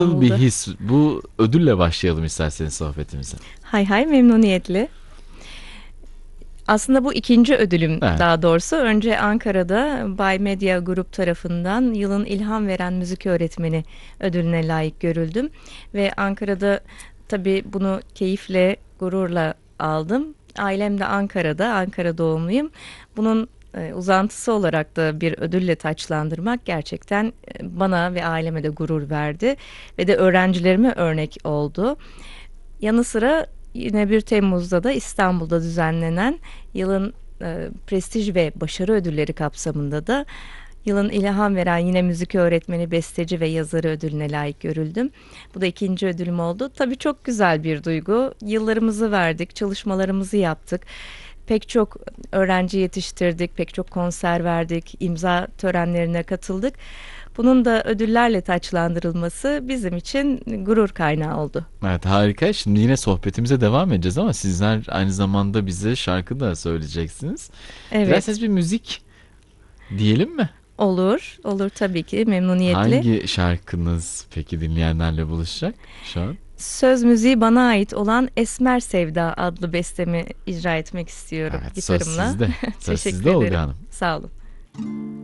Nasıl bir İstanbul'da. his? Bu ödülle başlayalım isterseniz sohbetimize. Hay hay, memnuniyetle. Aslında bu ikinci ödülüm, Evet. daha doğrusu. Önce Ankara'da Bay Medya Grup tarafından yılın ilham veren müzik öğretmeni ödülüne layık görüldüm. Ve Ankara'da tabii bunu keyifle, gururla aldım. Ailem de Ankara'da, Ankara doğumluyum. Bunun uzantısı olarak da bir ödülle taçlandırmak gerçekten bana ve aileme de gurur verdi. Ve de öğrencilerime örnek oldu. Yanı sıra yine 1 Temmuz'da da İstanbul'da düzenlenen yılın prestij ve başarı ödülleri kapsamında da yılın ilham veren yine müzik öğretmeni, besteci ve yazarı ödülüne layık görüldüm. Bu da ikinci ödülüm oldu. Tabii çok güzel bir duygu. Yıllarımızı verdik, çalışmalarımızı yaptık. Pek çok öğrenci yetiştirdik, pek çok konser verdik, imza törenlerine katıldık. Bunun da ödüllerle taçlandırılması bizim için gurur kaynağı oldu. Evet, harika. Şimdi yine sohbetimize devam edeceğiz ama sizler aynı zamanda bize şarkı da söyleyeceksiniz. Evet, Dilerseniz bir müzik diyelim mi? olur, olur tabii ki memnuniyetle. Hangi şarkınız peki dinleyenlerle buluşacak şu an? Söz müziği bana ait olan Esmer Sevda adlı bestemi icra etmek istiyorum Evet, söz gitarımla. sizde. Söz Teşekkür sizde Olga ederim. Hanım. Sağ olun.